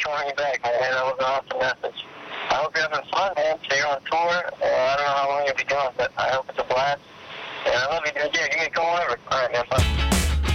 calling you back, man. That was an awesome message. I hope you're having fun, man. So you're on tour. I don't know how